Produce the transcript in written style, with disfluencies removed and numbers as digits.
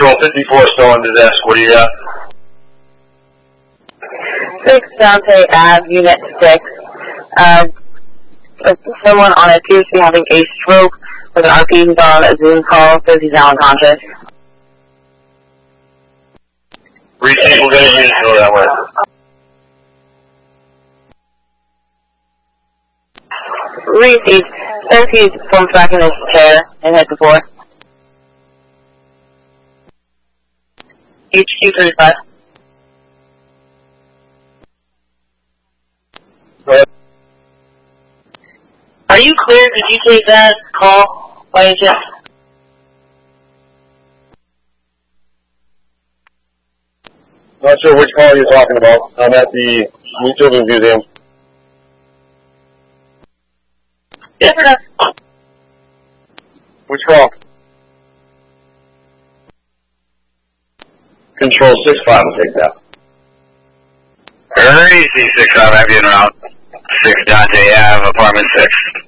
Control 54 still on disaster. What do you got? 6 Dante Ave, Unit 6. Someone on it appears to be having a stroke with an RP on a Zoom call, says he's now unconscious. Receive, we'll get a unit to go that way. Receive, says he's slumped back in his chair and hit the floor. HQ35. Go ahead. Are you clear? Did you take that call by any chance? Not sure which call you're talking about. I'm at the New Children's Museum. Yes or no? Which call? Control 65 will take that. Easy 6 5, I've been around 6 Dante Ave, apartment 6.